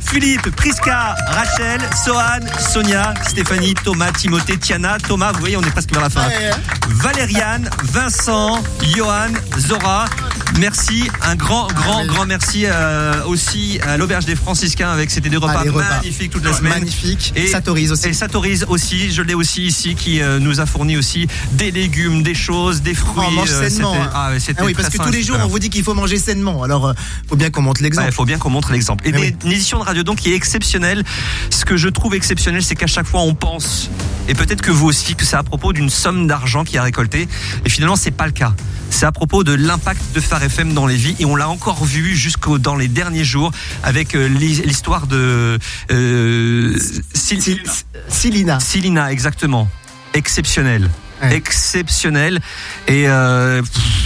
Philippe, Priska, Rachel, Sohan, Sonia, Stéphanie, Thomas, Timothée, Tiana, Thomas, vous voyez, on est presque vers la fin. Valériane, Vincent, Johan, Zora. Merci, un grand merci aussi à l'Auberge des Franciscains avec ces deux repas magnifiques toute la semaine. Magnifique. Et Satorise aussi. Et Satorise aussi, je l'ai aussi ici, qui nous a fourni aussi des légumes, des choses, des fruits. On mange sainement. Oui, parce que tous les jours on vous dit qu'il faut manger sainement. Alors, faut bien qu'on montre l'exemple. Il faut bien qu'on montre l'exemple. Et une édition de Radio Don qui est exceptionnelle. Ce que je trouve exceptionnel, c'est qu'à chaque fois on pense, et peut-être que vous aussi, que c'est à propos d'une somme d'argent qui est récoltée. Et finalement, c'est pas le cas. C'est à propos de l'impact de Phare FM dans les vies, et on l'a encore vu dans les derniers jours avec l'histoire de Silina, exactement. Exceptionnel. Exceptionnel. Et à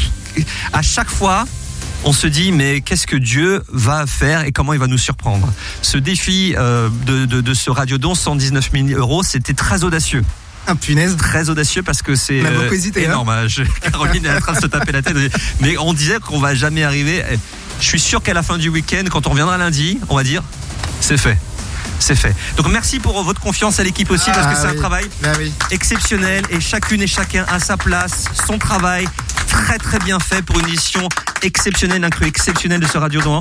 chaque fois, on se dit, mais qu'est-ce que Dieu va faire et comment il va nous surprendre? Ce défi de ce Radio Don, 119 000 €, c'était très audacieux. Un punaise. Très audacieux parce que c'est énorme. Caroline est en train de se taper la tête. Mais on disait qu'on va jamais arriver. Je suis sûr qu'à la fin du week-end, quand on reviendra lundi, on va dire, c'est fait. C'est fait. Donc merci pour votre confiance à l'équipe aussi, parce que c'est un travail exceptionnel, et chacune et chacun à sa place, son travail très très bien fait pour une édition exceptionnelle, un cru exceptionnel de ce Radio Don.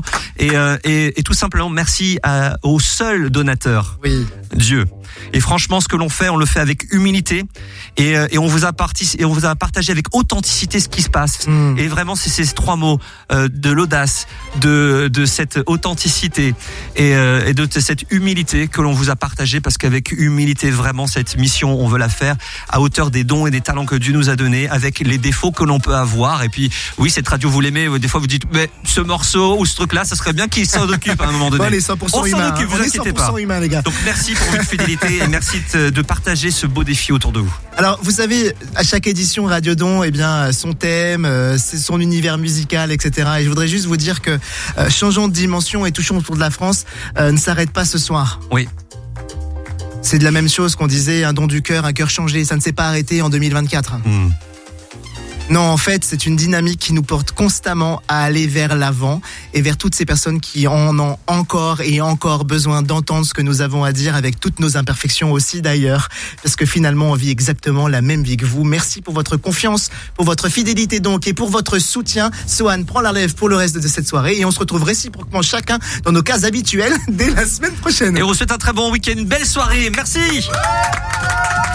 Et tout simplement merci au seul donateur, Dieu. Et franchement, ce que l'on fait, on le fait avec humilité, et on vous a partagé avec authenticité ce qui se passe. Et vraiment, c'est ces trois mots, de l'audace, de cette authenticité et de cette humilité que l'on vous a partagé, parce qu'avec humilité, vraiment, cette mission, on veut la faire à hauteur des dons et des talents que Dieu nous a donnés, avec les défauts que l'on peut avoir. Et puis, oui, cette radio, vous l'aimez. Des fois, vous dites, mais ce morceau ou ce truc-là, ça serait bien qu'il s'en occupe à un moment donné. On est 100% humain. On s'en occupe, vous inquiétez pas. Humain, les gars. Donc, merci pour votre fidélité et merci de partager ce beau défi autour de vous. Alors, vous savez, à chaque édition Radio Don, son thème, c'est son univers musical, etc. Et je voudrais juste vous dire que changeons de dimension et touchons autour de la France ne s'arrête pas ce soir. Oui. C'est de la même chose qu'on disait, un don du cœur, un cœur changé. Ça ne s'est pas arrêté en 2024. Non, en fait, c'est une dynamique qui nous porte constamment à aller vers l'avant, et vers toutes ces personnes qui en ont encore et encore besoin d'entendre ce que nous avons à dire, avec toutes nos imperfections aussi d'ailleurs, parce que finalement on vit exactement la même vie que vous. Merci pour votre confiance, pour votre fidélité donc, et pour votre soutien. Sohan prend la relève pour le reste de cette soirée, et on se retrouve réciproquement chacun dans nos cases habituelles dès la semaine prochaine. Et on vous souhaite un très bon week-end, une belle soirée. Merci.